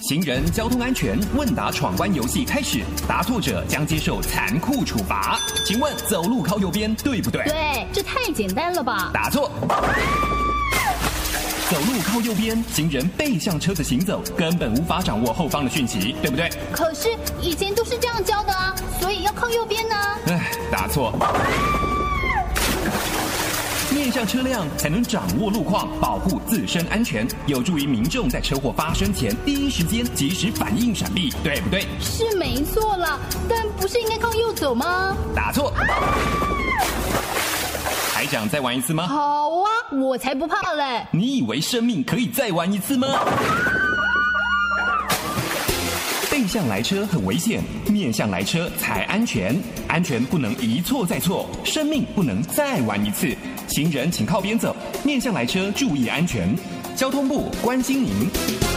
行人交通安全问答闯关游戏开始，答错者将接受残酷处罚。请问走路靠右边对不对？ 对，这太简单了吧？ 答错。走路靠右边，行人背向车子行走，根本无法掌握后方的讯息，对不对？ 可是以前都是这样教的啊，所以要靠右边呢。 答错。面向车辆才能掌握路况，保护自身安全，有助于民众在车祸发生前第一时间及时反应闪避，对不对？ 是没错啦，但不是应该靠右走吗？ 答错。还想再玩一次吗？ 好啊，我才不怕嘞！ 你以为生命可以再玩一次吗？背向来车很危险，面向来车才安全。安全不能一错再错，生命不能再玩一次。行人请靠边走，面向来车注意安全。交通部关心您。